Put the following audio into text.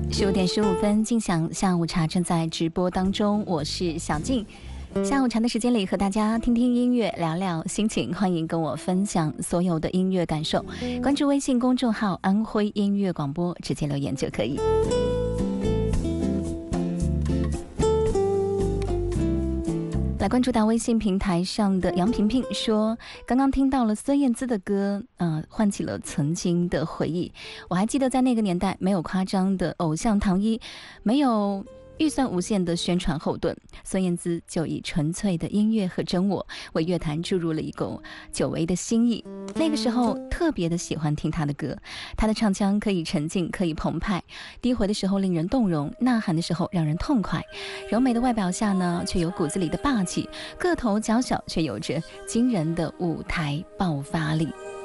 15点15分，静享下午茶正在直播当中，我是小静。下午茶的时间里，和大家听听音乐，聊聊心情，欢迎跟我分享所有的音乐感受。关注微信公众号安徽音乐广播，直接留言就可以。来关注到微信平台上的杨萍萍说，刚刚听到了孙燕姿的歌，唤起了曾经的回忆。我还记得在那个年代，没有夸张的偶像糖衣，没有预算无限的宣传后盾，孙燕姿就以纯粹的音乐和真我为乐坛注入了一股久违的新意。那个时候特别的喜欢听她的歌，她的唱腔可以沉静，可以澎湃，低回的时候令人动容，呐喊的时候让人痛快。柔美的外表下呢，却有骨子里的霸气，个头娇小却有着惊人的舞台爆发力。